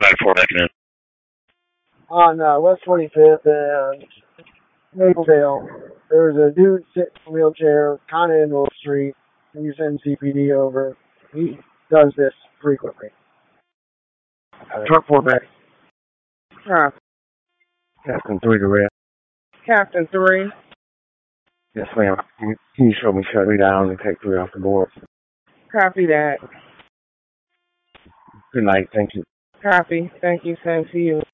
94 back in. On West 25th and Mapledale, there was a dude sitting in a wheelchair kind of in the street. He sends CPD over. He does this frequently. Truck 4 back. Captain 3 to red. Captain 3. Yes, ma'am. Can you show me, shut me down, and take 3 off the board? Copy that. Good night. Thank you. Copy. Thank you. Same to you.